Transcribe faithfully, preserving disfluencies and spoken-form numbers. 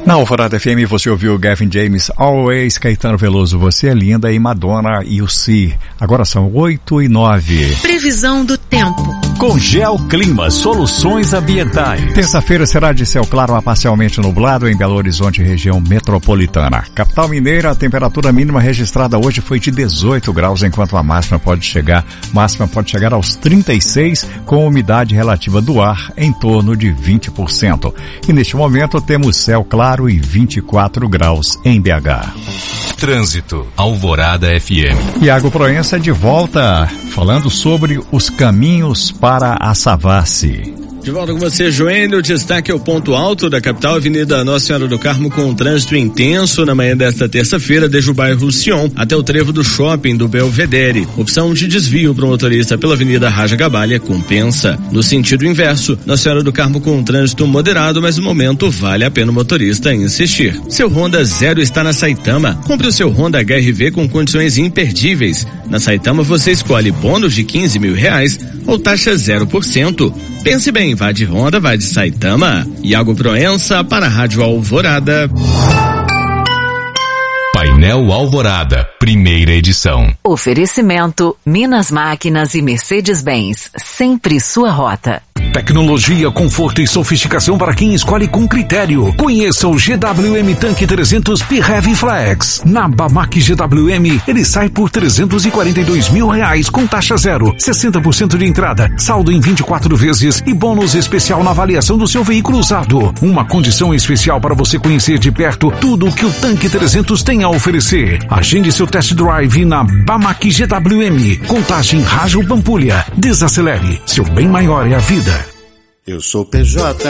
Na Alvorada F M você ouviu Gavin James, Always, Caetano Veloso, Você é Linda e Madonna e o Si. Agora são oito e nove. Previsão do tempo. Com Geoclima, soluções ambientais. Terça-feira será de céu claro a parcialmente nublado em Belo Horizonte, região metropolitana. Capital mineira, a temperatura mínima registrada hoje foi de dezoito graus, enquanto a máxima pode chegar, máxima pode chegar aos trinta e seis, com umidade relativa do ar em torno de vinte por cento. E neste momento temos céu claro e vinte e quatro graus em B H. Trânsito, Alvorada F M. Iago Proença de volta, falando sobre os caminhos para a Savassi. De volta com você, Joênio. Destaque ao ponto alto da capital, Avenida Nossa Senhora do Carmo, com um trânsito intenso na manhã desta terça-feira, desde o bairro Sion até o trevo do shopping do Belvedere. Opção de desvio para o motorista pela Avenida Raja Gabalha compensa. No sentido inverso, Nossa Senhora do Carmo com um trânsito moderado, mas no momento vale a pena o motorista insistir. Seu Honda Zero está na Saitama. Compre o seu Honda H R V com condições imperdíveis. Na Saitama você escolhe bônus de quinze mil reais ou taxa zero por cento. Pense bem, vá de Honda, vá de Saitama. Iago Proença para a Rádio Alvorada. Painel Alvorada, primeira edição. Oferecimento, Minas Máquinas e Mercedes-Benz, sempre sua rota. Tecnologia, conforto e sofisticação para quem escolhe com critério. Conheça o G W M Tanque trezentos P-Heavy Flex. Na Bamac G W M, ele sai por trezentos e quarenta e dois mil reais com taxa zero, sessenta por cento de entrada, saldo em vinte e quatro vezes e bônus especial na avaliação do seu veículo usado. Uma condição especial para você conhecer de perto tudo o que o Tanque trezentos tem a oferecer. Agende seu test drive na Bamac G W M. Contagem Rádio Pampulha. Desacelere. Seu bem maior é a vida. Eu sou P J.